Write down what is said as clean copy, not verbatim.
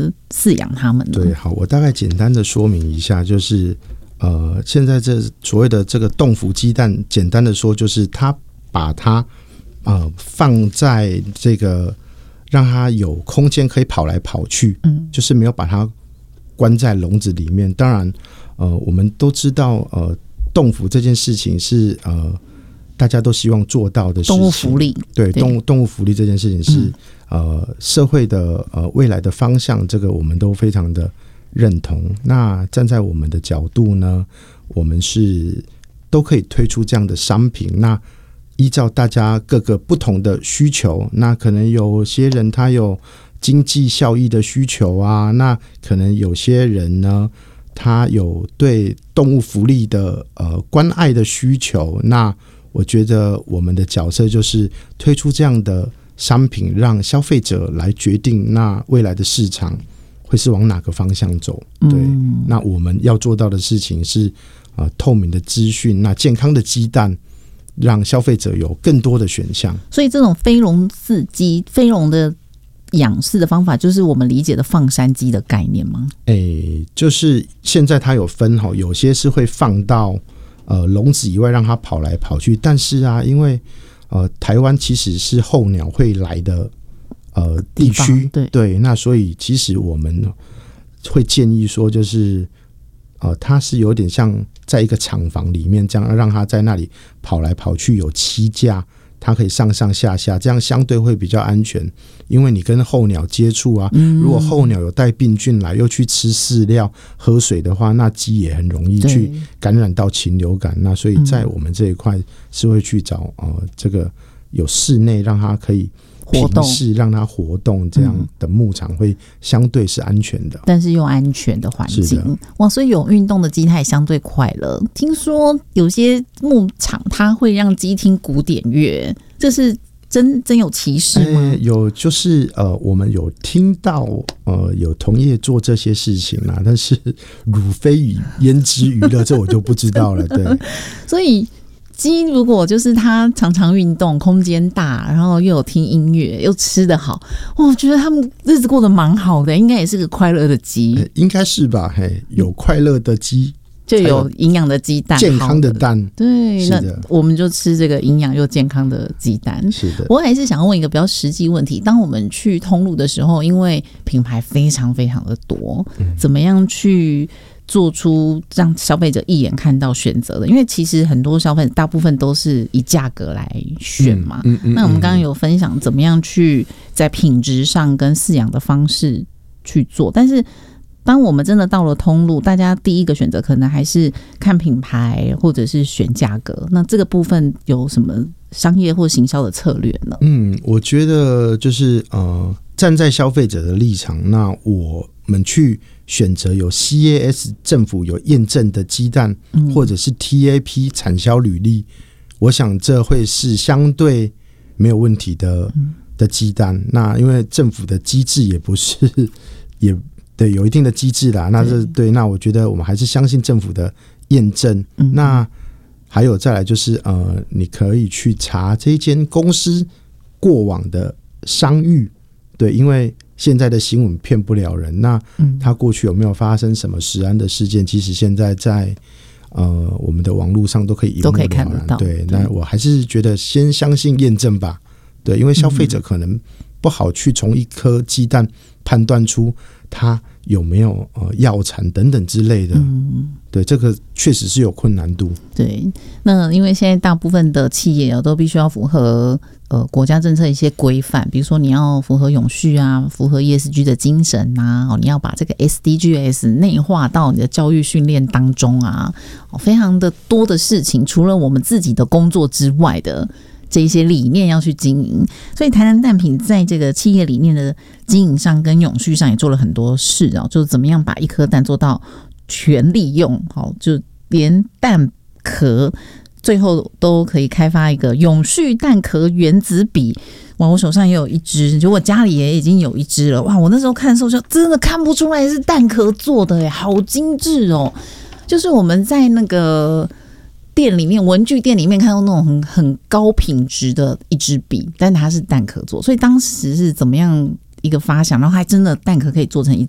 么饲养它们呢？ 对，好，我大概简单的说明一下，就是现在这所谓的这个冻孵鸡蛋，简单的说就是它把它放在这个让它有空间可以跑来跑去，就是没有把它关在笼子里面。当然我们都知道冻孵这件事情是大家都希望做到的事情， 动物福利， 对，动物福利这件事情是社会的未来的方向，这个我们都非常的认同。那站在我们的角度呢，我们是都可以推出这样的商品，那依照大家各个不同的需求，那可能有些人他有经济效益的需求啊，那可能有些人呢他有对动物福利的关爱的需求，那我觉得我们的角色就是推出这样的商品，让消费者来决定那未来的市场会是往哪个方向走。对，那我们要做到的事情是透明的资讯，那健康的鸡蛋让消费者有更多的选项。 所以这种非笼饲鸡、非笼的养饲的方法，就是我们理解的放山鸡的概念吗？ 就是现在它有分，有些是会放到笼子以外让它跑来跑去，但是啊，因为台湾其实是候鸟会来的地区，对，那所以其实我们会建议说，就是它是有点像在一个厂房里面，这样让它在那里跑来跑去，有栖架，它可以上上下下，这样相对会比较安全。因为你跟候鸟接触啊，如果候鸟有带病菌来，又去吃饲料、喝水的话，那鸡也很容易去感染到禽流感。那所以在我们这一块是会去找这个有室内让它可以平视，让它活动，这样的牧场会相对是安全的，但是又安全的环境。哇，所以有运动的鸡它也相对快乐。听说有些牧场它会让鸡听古典乐，这是真有其事吗？ 有，就是我们有听到有同业做这些事情啦，但是汝非与焉知娱乐，这我就不知道了。对， 所以鸡如果就是它常常运动，空间大，然后又有听音乐，又吃得好，我觉得他们日子过得蛮好的，应该也是个快乐的鸡。 应该是吧？有快乐的鸡就有营养的鸡蛋， 健康的蛋。 对，那我们就吃这个营养又健康的鸡蛋。 是的， 我还是想要问一个比较实际问题：当我们去通路的时候，因为品牌非常非常的多，怎么样去做出让消费者一眼看到选择的？因为其实很多消费者大部分都是以价格来选嘛。那我们刚刚有分享怎么样去在品质上跟饲养的方式去做，但是当我们真的到了通路，大家第一个选择可能还是看品牌或者是选价格，那这个部分有什么商业或行销的策略呢？ 我觉得就是站在消费者的立场，那我们去选择有 CAS 政府有验证的鸡蛋，或者是 TAP 产销履历，我想这会是相对没有问题的鸡蛋。那因为政府的机制也不是也对，有一定的机制啦。那对，那我觉得我们还是相信政府的验证。那还有再来就是你可以去查这一间公司过往的商誉，对，因为现在的新闻骗不了人。那他过去有没有发生什么食安的事件？其实现在在我们的网络上都可以一目了然， 都可以看得到。 对，那我还是觉得先相信验证吧。对，因为消费者可能不好去从一颗鸡蛋判断出它有没有药残等等之类的。对，这个确实是有困难度。对， 那因为现在大部分的企业都必须要符合国家政策一些规范，比如说你要符合永续啊，符合 ESG 的精神啊，你要把这个 SDGs 内化到你的教育训练当中啊，非常的多的事情，除了我们自己的工作之外的这一些理念要去经营。所以台南蛋品在这个企业理念的经营上跟永续上也做了很多事就是怎么样把一颗蛋做到全利用，就连蛋壳最后都可以开发一个永续蛋壳原子笔。哇，我手上也有一支，就我家里也已经有一支了。哇，我那时候看的时候就真的看不出来是蛋壳做的耶，好精致哦！就是我们在那个店里面，文具店里面看到那种很高品质的一支笔，但它是蛋壳做，所以当时是怎么样一个发想，然后还真的蛋壳可以做成